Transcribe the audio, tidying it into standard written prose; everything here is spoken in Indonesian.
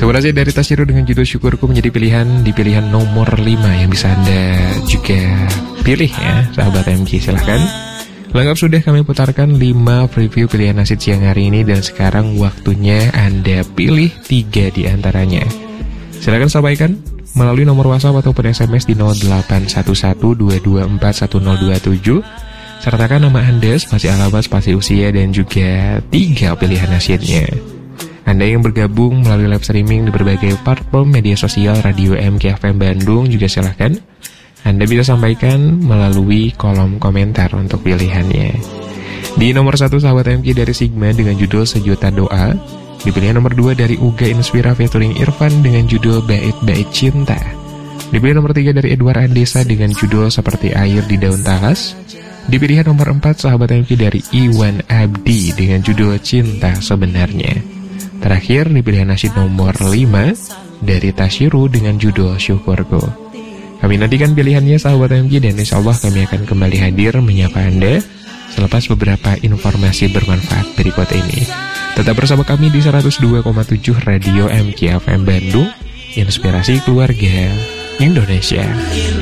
Sebenarnya dari Tashiru dengan judul Syukurku menjadi pilihan di pilihan nomor 5 yang bisa Anda juga pilih ya, sahabat MG. Silahkan. Lengkap sudah kami putarkan 5 preview pilihan nasid siang hari ini, dan sekarang waktunya Anda pilih 3 di antaranya. Silahkan sampaikan melalui nomor WhatsApp ataupun SMS di 081122411027. Sertakan nama Anda, spasi alamat, spasi usia, dan juga 3 pilihan nasidnya. Anda yang bergabung melalui live streaming di berbagai platform media sosial Radio MKFM Bandung juga silahkan. Anda bisa sampaikan melalui kolom komentar untuk pilihannya. Di nomor 1 sahabat MK dari Sigma dengan judul Sejuta Doa. Di pilihan nomor 2 dari Uga Inspira featuring Irfan dengan judul Bait-Bait Cinta. Di pilihan nomor 3 dari Edward Andesa dengan judul Seperti Air di Daun Talas. Di pilihan nomor 4 sahabat MK dari Iwan Abdi dengan judul Cinta Sebenarnya. Terakhir di pilihan nasid nomor 5 dari Tashiru dengan judul Syukurku. Kami nantikan pilihannya sahabat MG, dan insya Allah kami akan kembali hadir menyapa Anda selepas beberapa informasi bermanfaat berikut ini. Tetap bersama kami di 102,7 Radio MKFM Bandung, Inspirasi Keluarga Indonesia.